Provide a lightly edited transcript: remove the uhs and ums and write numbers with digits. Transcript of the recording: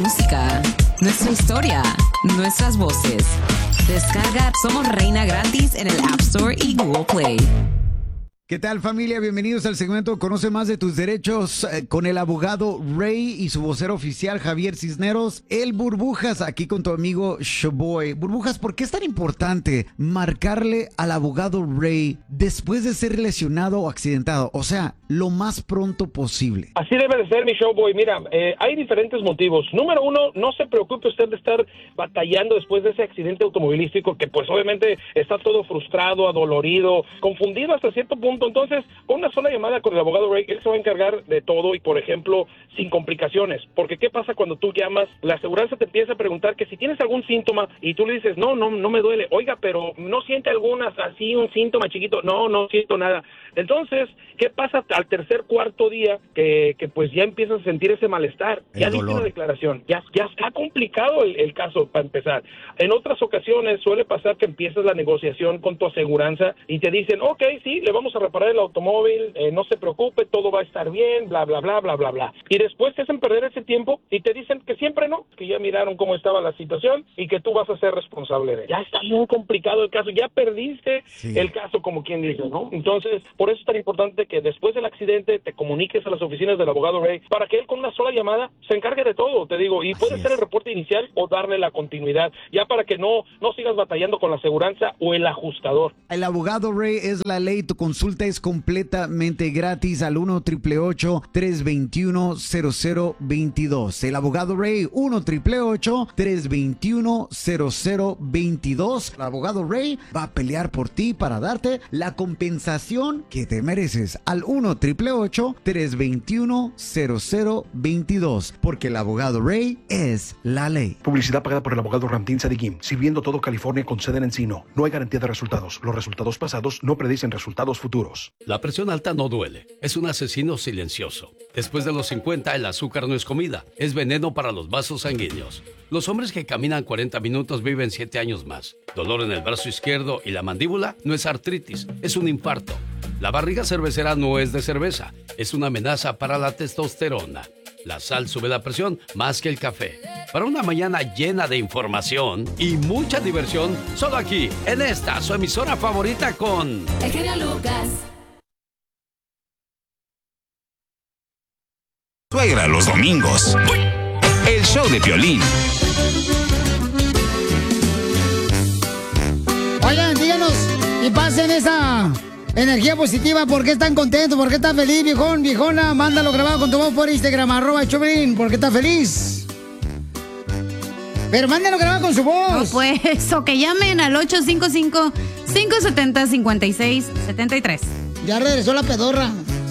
música, nuestra historia, nuestras voces. Descarga Somos Reina gratis en el App Store y Google Play. ¿Qué tal, familia? Bienvenidos al segmento Conoce Más de Tus Derechos con el abogado Ray y su vocero oficial Javier Cisneros, el Burbujas, aquí con tu amigo Showboy. Burbujas, ¿por qué es tan importante marcarle al abogado Ray después de ser lesionado o accidentado? O sea, lo más pronto posible. Así debe de ser, mi Showboy. Mira, hay diferentes motivos. Número uno, no se preocupe usted de estar batallando después de ese accidente automovilístico que pues obviamente está todo frustrado, adolorido, confundido hasta cierto punto. Entonces, con una sola llamada con el abogado Ray, él se va a encargar de todo y, por ejemplo, sin complicaciones. Porque, ¿qué pasa cuando tú llamas? La aseguranza te empieza a preguntar que si tienes algún síntoma y tú le dices, no me duele. Oiga, pero ¿no siente algunas así, un síntoma chiquito? No siento nada. Entonces, ¿qué pasa al tercer, cuarto día que pues ya empiezas a sentir ese malestar? Ya diste una declaración. Ya está complicado el caso para empezar. En otras ocasiones suele pasar que empiezas la negociación con tu aseguranza y te dicen, ok, sí, le vamos a reparar el automóvil, no se preocupe, todo va a estar bien, bla, bla, bla, bla, bla, bla. Y después te hacen perder ese tiempo y te dicen que siempre no, que ya miraron cómo estaba la situación y que tú vas a ser responsable de él. Ya está muy complicado el caso, ya perdiste el caso, como quien dice, ¿no? Entonces, por eso es tan importante que después del accidente te comuniques a las oficinas del abogado Ray para que él con una sola llamada se encargue de todo, te digo, y puede hacer el reporte inicial o darle la continuidad, ya para que no sigas batallando con la aseguranza o el ajustador. El abogado Ray es la ley, tu consulta es completamente gratis al 1-888-321-0022. El abogado Ray, 1-888-321-0022. El abogado Ray va a pelear por ti para darte la compensación que te mereces al 1-888-321-0022. Porque el abogado Ray es la ley. Publicidad pagada por el abogado Ramtín Sadikim, sirviendo todo California con sede en Encino. No hay garantía de resultados. Los resultados pasados no predicen resultados futuros. La presión alta no duele, es un asesino silencioso. Después de los 50, el azúcar no es comida, es veneno para los vasos sanguíneos. Los hombres que caminan 40 minutos viven 7 años más. Dolor en el brazo izquierdo y la mandíbula no es artritis, es un infarto. La barriga cervecera no es de cerveza, es una amenaza para la testosterona. La sal sube la presión más que el café. Para una mañana llena de información y mucha diversión, solo aquí, en esta, su emisora favorita con... El genio Lucas. Suegra los domingos. El show de Piolín. Oigan, díganos y pasen esa energía positiva. ¿Por qué están contentos? ¿Por qué están feliz, viejón, viejona? Mándalo grabado con tu voz por Instagram, @Choplin. ¿Por qué estás feliz? Pero mándalo grabado con su voz. No, pues, o que llamen al 855-570-5673. Ya regresó la pedorra.